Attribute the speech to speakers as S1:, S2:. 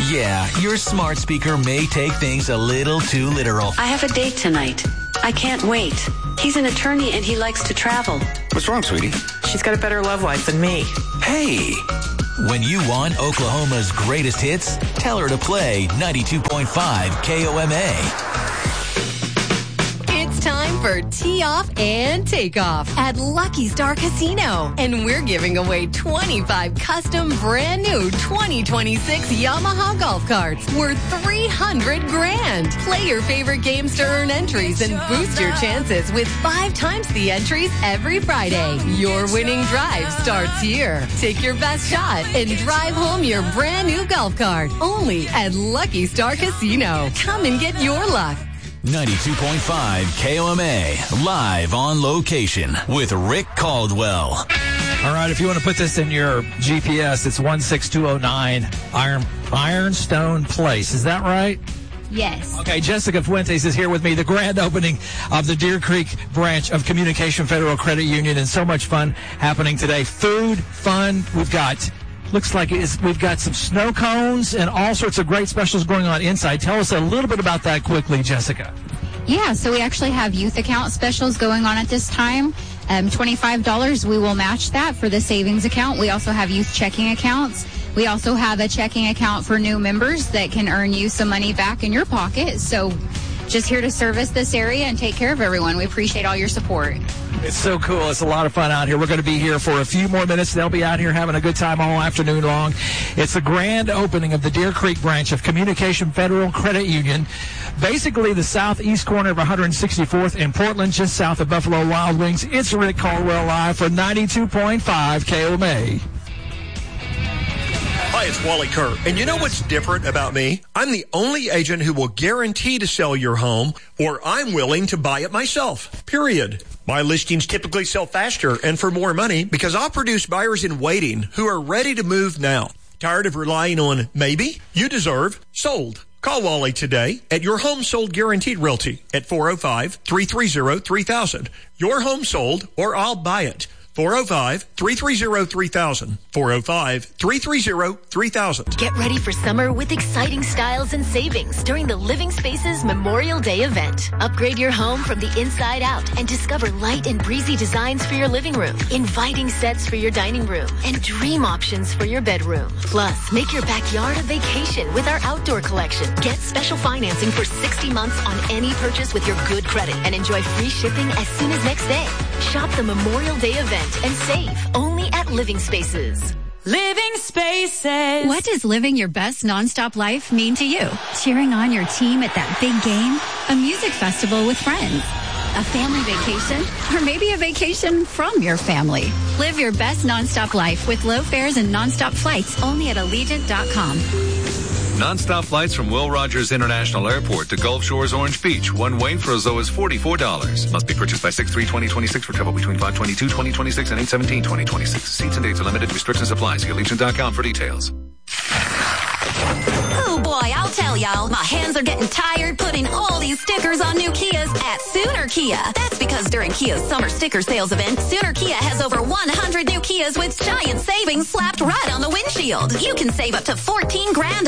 S1: Yeah, your smart speaker may take things a little too literal.
S2: I have a date tonight. I can't wait. He's an attorney and he likes to travel.
S3: What's wrong, sweetie?
S4: She's got a better love life than me.
S1: Hey, when you want Oklahoma's greatest hits, tell her to play 92.5 KOMA.
S5: It's time for Tee Off and Takeoff at Lucky Star Casino. And we're giving away 25 custom brand new 2026 Yamaha golf carts worth $300,000. Play your favorite games to earn entries and boost your chances with 5 times the entries every Friday. Your winning drive starts here. Take your best shot and drive home your brand new golf cart. Only at Lucky Star Casino. Come and get your luck.
S1: 92.5 KOMA, live on location with Rick Caldwell.
S6: All right, if you want to put this in your GPS, it's 16209 Ironstone Place. Is that right?
S7: Yes.
S6: Okay, Jessica Fuentes is here with me, the grand opening of the Deer Creek branch of Communication Federal Credit Union, and so much fun happening today. Food, fun, we've got... Looks like we've got some snow cones and all sorts of great specials going on inside. Tell us a little bit about that quickly, Jessica.
S7: Yeah, so we actually have youth account specials going on at this time. $25, we will match that for the savings account. We also have youth checking accounts. We also have a checking account for new members that can earn you some money back in your pocket. So just here to service this area and take care of everyone. We appreciate all your support.
S6: It's so cool. It's a lot of fun out here. We're going to be here for a few more minutes. They'll be out here having a good time all afternoon long. It's the grand opening of the Deer Creek branch of Communication Federal Credit Union. Basically the southeast corner of 164th in Portland, just south of Buffalo Wild Wings. It's Rick Caldwell live for 92.5 KOMA.
S8: Hi, it's Wally Kerr. And you know what's different about me? I'm the only agent who will guarantee to sell your home, or I'm willing to buy it myself, period. My listings typically sell faster and for more money because I'll produce buyers in waiting who are ready to move now. Tired of relying on maybe? You deserve sold. Call Wally today at Your Home Sold Guaranteed Realty at 405-330-3000. Your home sold or I'll buy it. 405-330-3000. 405-330-3000.
S9: Get ready for summer with exciting styles and savings during the Living Spaces Memorial Day event. Upgrade your home from the inside out and discover light and breezy designs for your living room, inviting sets for your dining room, and dream options for your bedroom. Plus, make your backyard a vacation with our outdoor collection. Get special financing for 60 months on any purchase with your good credit and enjoy free shipping as soon as next day. Shop the Memorial Day event and save only at Living Spaces.
S10: Living Spaces.
S11: What does living your best nonstop life mean to you? Cheering on your team at that big game? A music festival with friends? A family vacation? Or maybe a vacation from your family? Live your best nonstop life with low fares and nonstop flights only at Allegiant.com.
S12: Non-stop flights from Will Rogers International Airport to Gulf Shores Orange Beach. One way for as low as $44. Must be purchased by 6/3/2026 for travel between 5/22/2026 and 8/17/2026. Seats and dates are limited. Restrictions apply. See Allegiant.com for details.
S5: Oh boy, I'll tell y'all, my hands are getting tired putting all these stickers on new Kias at Sooner Kia. That's because during Kia's summer sticker sales event, Sooner Kia has over 100 new Kias with giant savings slapped right on the windshield. You can save up to $14,000